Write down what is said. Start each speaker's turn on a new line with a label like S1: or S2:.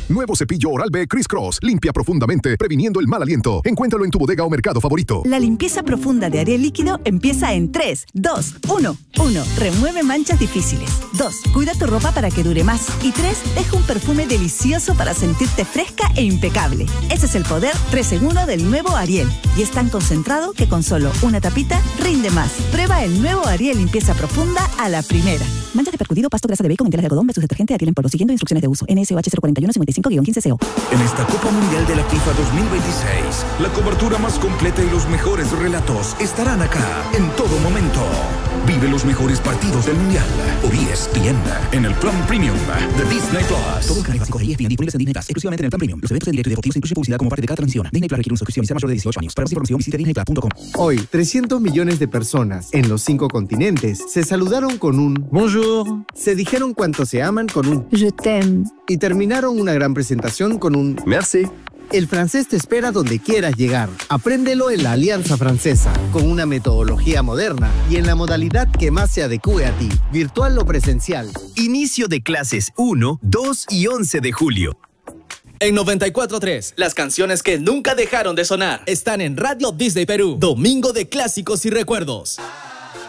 S1: Nuevo cepillo Oral-B Criss Cross. Limpia profundamente, previniendo el mal aliento. Encuéntralo en tu bodega o mercado favorito.
S2: La limpieza profunda de Ariel Líquido empieza en 3, 2, 1. 1. Remueve manchas difíciles. 2. Cuida tu ropa para que dure más. Y 3. Deja un perfume delicioso para sentirte fresca e impecable. Ese es el poder 3 en 1 del nuevo Ariel. Y es tan concentrado que con solo una tapita rinde más. Prueba el nuevo Ariel Limpieza Profunda a la primera. Manchas de percudido, pasto, grasa de bacon, enteras de algodón versus detergente Ariel en polvo. Siguiendo instrucciones de uso. NSOH 041-55-15CO.
S3: En esta Copa Mundial de la FIFA 2026, la cobertura más completa y los mejores relatos estarán acá en todo momento. Vive los mejores partidos del Mundial por ESPN en el Plan Premium de Disney Plus.
S4: Todo el canal básico de ESPN disponibles en Disney Plus, exclusivamente en el Plan Premium. Los eventos en directo y deportivos incluyen publicidad como parte de cada transmisión. Disney Plus requiere una suscripción y sea mayor de 18 años. Para más información visite disneyplus.com.
S5: Hoy, 300 millones de personas en los 5 continentes se saludaron con un Bonjour. Se dijeron cuánto se aman con un
S6: Je t'aime.
S5: Y terminaron una gran presentación con un
S7: Merci.
S5: El francés te espera donde quieras llegar. Apréndelo en la Alianza Francesa, con una metodología moderna y en la modalidad que más se adecue a ti, virtual o presencial.
S8: Inicio de clases 1, 2 y 11 de julio.
S9: En 94.3, las canciones que nunca dejaron de sonar están en Radio Disney Perú. Domingo de clásicos y recuerdos.